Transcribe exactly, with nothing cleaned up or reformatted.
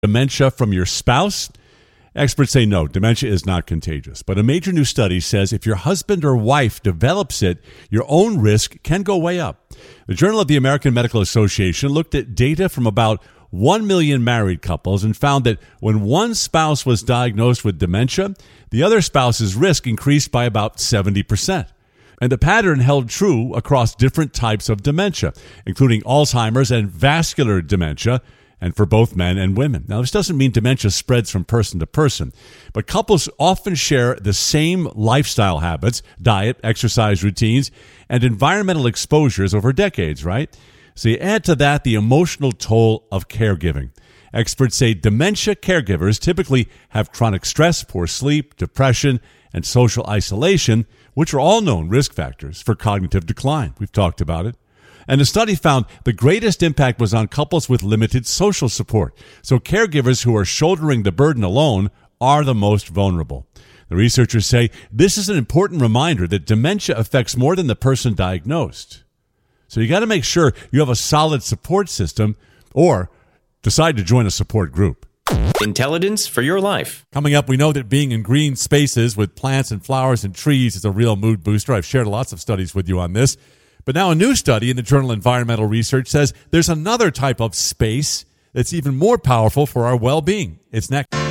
dementia from your spouse? Experts say no, dementia is not contagious. But a major new study says if your husband or wife develops it, your own risk can go way up. The Journal of the American Medical Association looked at data from about one million married couples and found that when one spouse was diagnosed with dementia, the other spouse's risk increased by about seventy percent. And the pattern held true across different types of dementia, including Alzheimer's and vascular dementia, and for both men and women. Now, this doesn't mean dementia spreads from person to person, but couples often share the same lifestyle habits, diet, exercise routines, and environmental exposures over decades, right? So you add to that the emotional toll of caregiving. Experts say dementia caregivers typically have chronic stress, poor sleep, depression, and social isolation, which are all known risk factors for cognitive decline. We've talked about it. And the study found the greatest impact was on couples with limited social support. So caregivers who are shouldering the burden alone are the most vulnerable. The researchers say this is an important reminder that dementia affects more than the person diagnosed. So you got to make sure you have a solid support system or decide to join a support group. Intelligence for your life. Coming up, we know that being in green spaces with plants and flowers and trees is a real mood booster. I've shared lots of studies with you on this. But now a new study in the journal Environmental Research says there's another type of space that's even more powerful for our well-being. It's next.